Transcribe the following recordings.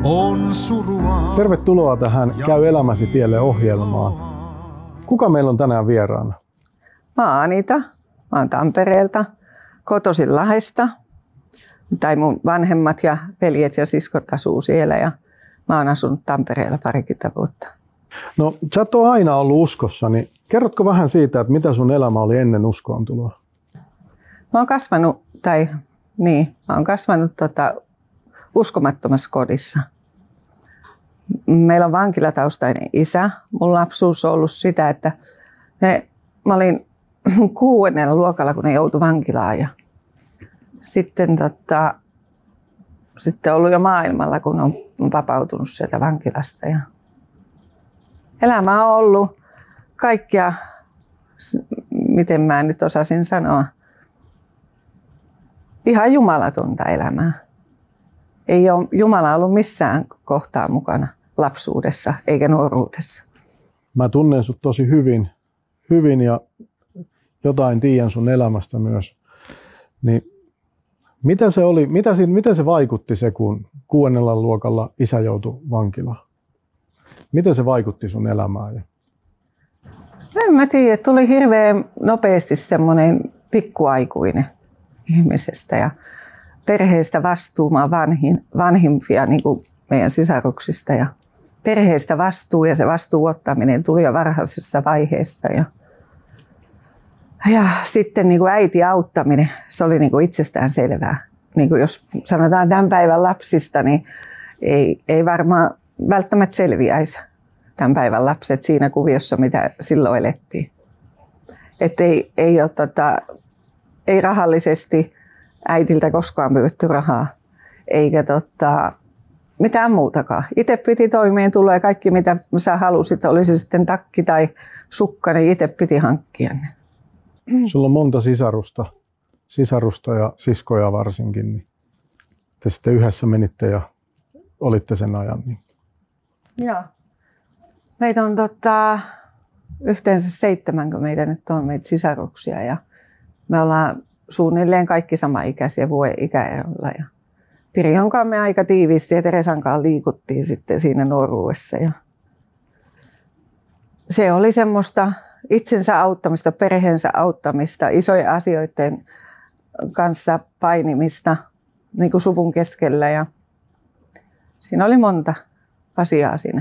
on surua. Tervetuloa tähän Käy elämäsi tielle -ohjelmaan. Kuka meillä on tänään vieraana? Mä oon Anita. Mä oon Tampereelta, kotoisin Lahdesta. Tai mun vanhemmat ja veljet ja siskot asuu siellä ja mä oon asunut Tampereella parikymmentä vuotta. No, sä et ole aina ollut uskossa, niin kerrotko vähän siitä, että mitä sun elämä oli ennen uskoontuloa? Mä oon kasvanut uskomattomassa kodissa. Meillä on vankilataustainen isä. Mun lapsuus on ollut sitä, että mä olin 6. luokalla, kun ne joutui vankilaan. Ja sitten ollut jo maailmalla, kun on vapautunut sieltä vankilasta. Ja elämä on ollut kaikkia, miten mä nyt osasin sanoa, ihan jumalatonta elämää. Ei ole Jumala ollut missään kohtaa mukana lapsuudessa eikä nuoruudessa. Mä tunnen sut tosi hyvin ja jotain tiedän sun elämästä myös. Niin miten se vaikutti se, kun 6. luokalla isä joutui vankilaan? Miten se vaikutti sun elämään? En mä tiedä, tuli hirveän nopeasti semmoinen pikkuaikuinen ihmisestä ja perheestä vastuu. Mä oon vanhimpia niin kuin meidän sisaruksista ja perheestä vastuu ja se vastuun ottaminen tuli jo varhaisessa vaiheessa. Ja sitten niin kuin äiti auttaminen, se oli niin kuin itsestään selvää. Niin kuin jos sanotaan tämän päivän lapsista, niin ei varmaan välttämättä selviäisi tämän päivän lapset siinä kuviossa, mitä silloin elettiin. Että ei rahallisesti äitiltä koskaan pyydetty rahaa, eikä mitään muutakaan. Itse piti toimeen tulla ja kaikki mitä sä halusit, oli se sitten takki tai sukka, niin itse piti hankkia ne. Sulla on monta sisarusta ja siskoja varsinkin, niin te sitten yhdessä menitte ja olitte sen ajan. Niin. Joo. Meitä on yhteensä 7, kun meitä nyt on meitä sisaruksia ja me ollaan suunnilleen kaikki samaikäisiä vuoden ikäerolla. Ja Pirjon kanssa me aika tiiviisti ja Teresan kanssa liikuttiin sitten siinä nuoruudessa. Ja se oli semmoista itsensä auttamista, perheensä auttamista, isojen asioiden kanssa painimista niin kuin suvun keskellä. Ja siinä oli monta asiaa siinä.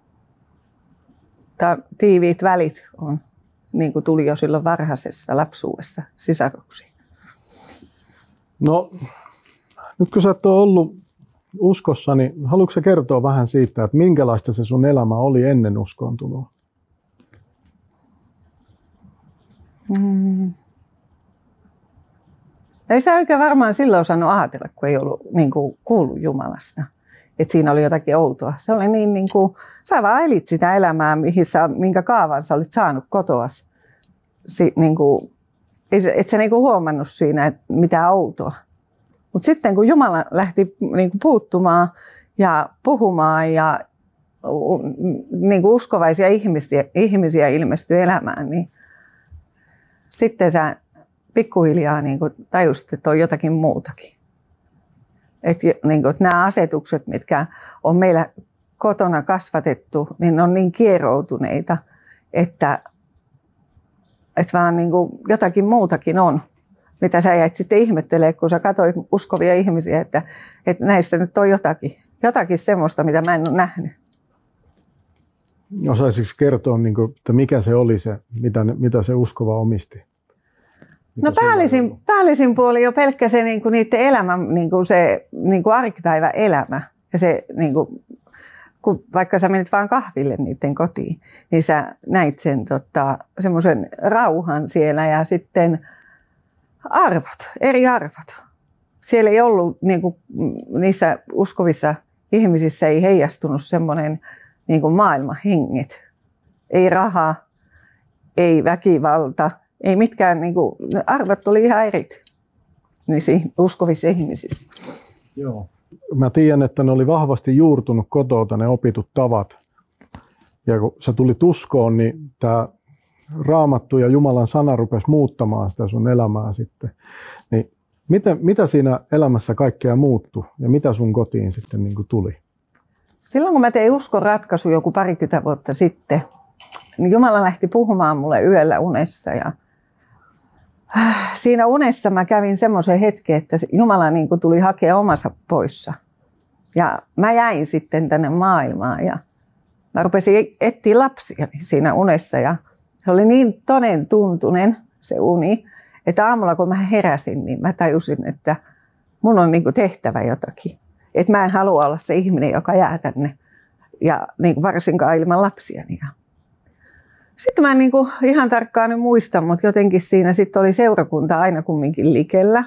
Tiiviit välit on, niin kuin tuli jo silloin varhaisessa lapsuudessa sisaruksiin. No, nyt kun sä et ole ollut uskossa, niin haluatko sä kertoa vähän siitä, että minkälaista se sun elämä oli ennen uskoontuloa? Ei se oikein varmaan silloin osannut ajatella, kun ei ollut niin kuin kuullut Jumalasta. Että siinä oli jotakin outoa. Se oli niin kuin, sä vaan elit sitä elämää, minkä kaavan sä olit saanut kotoas. Niin kuin, et sä niin kuin huomannut siinä, että mitään outoa. Mutta sitten kun Jumala lähti niin kuin puuttumaan ja puhumaan ja niin kuin uskovaisia ihmisiä ilmestyi elämään, niin sitten sä pikkuhiljaa niin kuin tajusit, että on jotakin muutakin. Että nämä asetukset, mitkä on meillä kotona kasvatettu, niin ne on niin kieroutuneita, että vaan niin kuin jotakin muutakin on, mitä sä jäit sitten ihmettelemään, kun sä katsoit uskovia ihmisiä, että näissä nyt on jotakin semmoista, mitä mä en ole nähnyt. Osaisitko kertoa, että mikä se oli se, mitä se uskova omisti? No päällisin puoli jo pelkkä se niiden elämä, se arkipäivän elämä. Ja se, kun vaikka sä menit vaan kahville niiden kotiin, niin sä näit sen semmoisen rauhan siellä ja sitten eri arvot. Siellä ei ollut, niissä uskovissa ihmisissä ei heijastunut semmoinen maailman henget. Ei raha, ei väkivalta. Ei mitkään, arvot oli ihan erit niissä uskovissa ihmisissä. Joo. Mä tiedän, että ne oli vahvasti juurtunut kotota ne opitut tavat. Ja kun sä tulit uskoon, niin tämä Raamattu ja Jumalan sana rupesi muuttamaan sitä sun elämää sitten. Niin mitä siinä elämässä kaikkea muuttui ja mitä sun kotiin sitten tuli? silloin kun mä tein uskonratkaisu joku 20 vuotta sitten, niin Jumala lähti puhumaan mulle yöllä unessa. Ja siinä unessa mä kävin semmoisen hetken, että Jumala niin kuin tuli hakea omansa poissa. Ja mä jäin sitten tänne maailmaan ja mä rupesin etsiä lapsia siinä unessa. Ja se oli niin toden tuntunen se uni, että aamulla kun mä heräsin, niin mä tajusin, että mun on niin kuin tehtävä jotakin. Että mä en halua olla se ihminen, joka jää tänne, ja niin kuin varsinkaan ilman lapsiani. Sitten mä en niin kuin ihan tarkkaan nyt muista, mutta jotenkin siinä sitten oli seurakunta aina kumminkin likellä.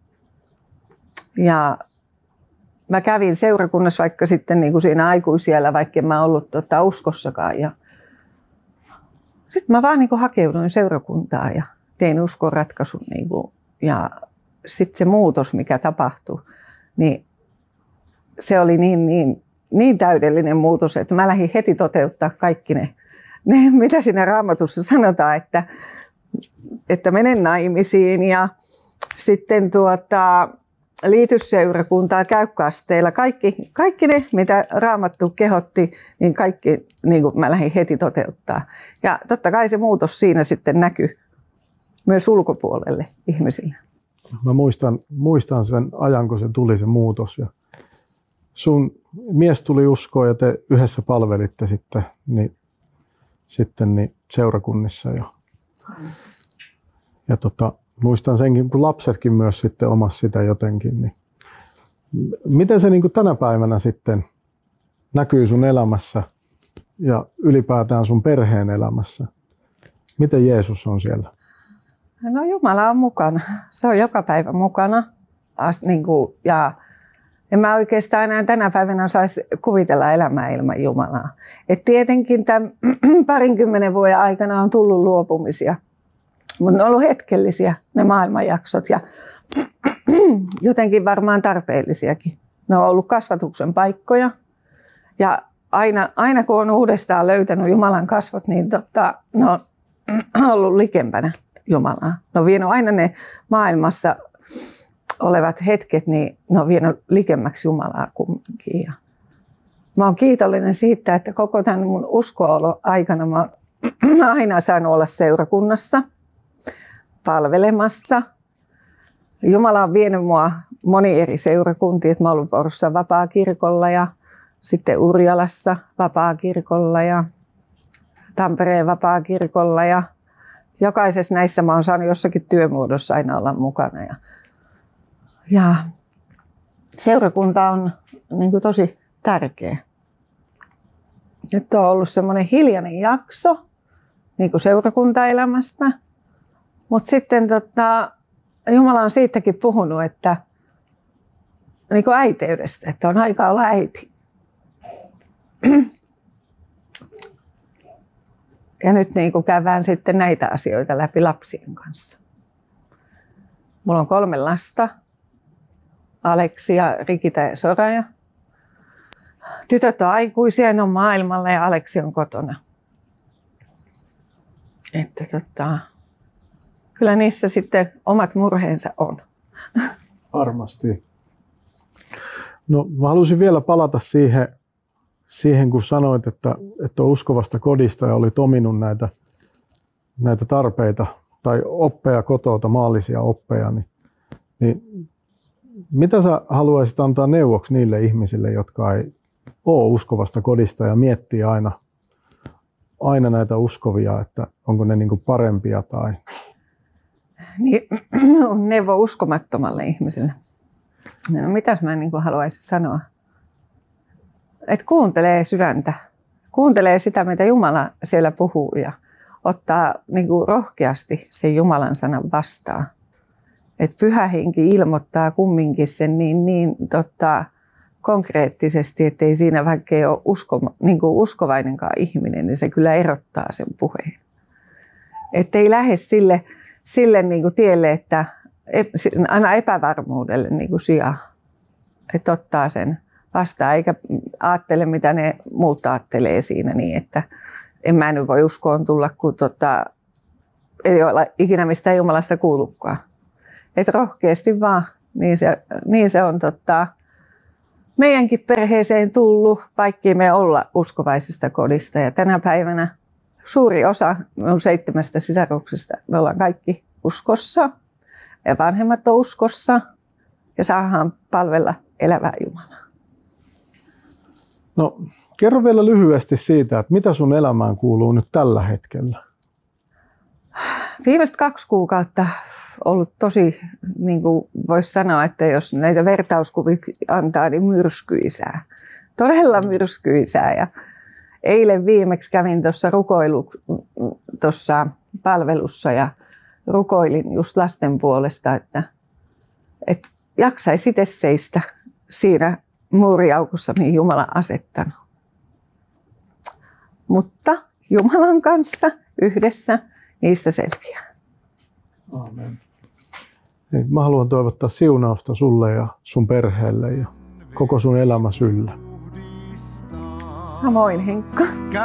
Ja mä kävin seurakunnassa vaikka sitten niin kuin siinä aikuisiellä, vaikka en mä ollut uskossakaan. Ja sitten mä vaan niin kuin hakeuduin seurakuntaan ja tein uskonratkaisun. Niin kuin, ja sitten se muutos, mikä tapahtui, niin se oli niin täydellinen muutos, että mä lähdin heti toteuttaa kaikki ne mitä siinä Raamatussa sanotaan, että menen naimisiin ja sitten liity seurakuntaan, käy kasteilla. Kaikki ne, mitä Raamattu kehotti, niin kaikki niin kuin mä lähdin heti toteuttaa. Ja totta kai se muutos siinä sitten näkyi myös ulkopuolelle ihmisille. Mä muistan sen ajan, kun se tuli se muutos. Ja sun mies tuli uskoon ja te yhdessä palvelitte sitten seurakunnissa. Ja muistan senkin, kun lapsetkin myös sitten omasi sitä jotenkin. Niin miten se niin kuin tänä päivänä sitten näkyy sun elämässä ja ylipäätään sun perheen elämässä? Miten Jeesus on siellä? No Jumala on mukana. Se on joka päivä mukana. Ja en mä oikeastaan enää tänä päivänä saisi kuvitella elämää ilman Jumalaa. Et tietenkin tämän 20 vuoden aikana on tullut luopumisia. Mutta ne on ollut hetkellisiä ne maailmanjaksot ja jotenkin varmaan tarpeellisiakin. Ne on ollut kasvatuksen paikkoja. Ja aina kun on uudestaan löytänyt Jumalan kasvot, niin ne on ollut likempänä Jumalaa. Ne on vienyt aina ne maailmassa olevat hetket, niin ne on vienyt likemmäksi Jumalaa kumminkin. Ja mä oon kiitollinen siitä, että koko tämän mun usko-olon aikana mä oon aina saanut olla seurakunnassa, palvelemassa. Jumala on vienyt mua moni eri seurakuntiin. Mä oon ollut Forssa Vapaakirkolla ja sitten Urjalassa Vapaakirkolla ja Tampereen Vapaakirkolla. Ja jokaisessa näissä mä oon saanut jossakin työmuodossa aina olla mukana. Ja seurakunta on niin kuin tosi tärkeä. Nyt on ollut semmoinen hiljainen jakso niin kuin seurakuntaelämästä. Mutta sitten Jumala on siitäkin puhunut, että niin kuin äiteydestä, että on aika olla äiti. Ja nyt niin kuin käydään sitten näitä asioita läpi lapsien kanssa. Mulla on 3 lasta. Aleksi, Rikita ja Soraja. Tytöt on aikuisia, ne on maailmalla ja Aleksi on kotona. Että kyllä niissä sitten omat murheensa on. Varmasti. No, mä haluaisin vielä palata siihen kun sanoit, että on uskovasta kodista ja olit ominut näitä tarpeita tai oppeja kotota, maallisia oppeja, niin mitä sä haluaisit antaa neuvoksi niille ihmisille, jotka ei ole uskovasta kodista ja miettii aina näitä uskovia, että onko ne niinku parempia tai... Niin, neuvo uskomattomalle ihmiselle. No, mitäs mä niinku haluaisin sanoa? Et kuuntelee sydäntä. Kuuntelee sitä, mitä Jumala siellä puhuu ja ottaa niinku rohkeasti sen Jumalan sanan vastaan. Et Pyhä Henki ilmoittaa kumminkin sen niin konkreettisesti, ettei siinä vaikka ei ole uskovainenkaan ihminen, niin se kyllä erottaa sen puheen. Ettei lähde sille niin kuin tielle, että aina epävarmuudelle niin kuin sijaa. Että ottaa sen vastaan, eikä ajattele, mitä ne muut ajattelee siinä niin, että en mä nyt voi uskoon tulla, kun ei ole ikinä mistään Jumalasta kuullutkaan. Että rohkeasti vaan, niin se on meidänkin perheeseen tullut, vaikkei me olla uskovaisesta kodista. Ja tänä päivänä suuri osa minun 7 sisaruksista, me ollaan kaikki uskossa. Ja vanhemmat on uskossa ja saadaan palvella elävää Jumalaa. No, kerro vielä lyhyesti siitä, että mitä sun elämään kuuluu nyt tällä hetkellä? Viimeiset 2 kuukautta ollut tosi, niin kuin voisi sanoa, että jos näitä vertauskuvia antaa, niin myrskyisää. Todella myrskyisää. Ja eilen viimeksi kävin tuossa palvelussa ja rukoilin just lasten puolesta, että jaksaisi itse seistä siinä muuriaukossa, mihin Jumala on asettanut. Mutta Jumalan kanssa yhdessä niistä selviää. Aamen. Mä haluan toivottaa siunausta sulle ja sun perheelle ja koko sun elämäsi yllä. Samoin, Henkka.